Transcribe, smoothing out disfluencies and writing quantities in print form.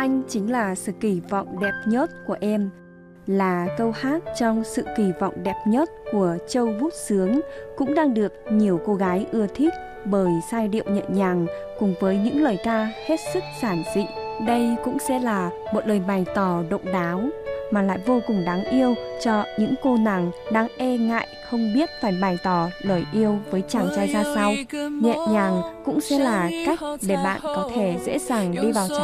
Anh chính là sự kỳ vọng đẹp nhất của em, là câu hát trong Sự kỳ vọng đẹp nhất của Châu Bút Sướng, cũng đang được nhiều cô gái ưa thích bởi giai điệu nhẹ nhàng cùng với những lời ca hết sức giản dị. Đây cũng sẽ là một lời bày tỏ độc đáo mà lại vô cùng đáng yêu cho những cô nàng đang e ngại không biết phải bày tỏ lời yêu với chàng trai ra sao. Nhẹ nhàng cũng sẽ là cách để bạn có thể dễ dàng đi vào trái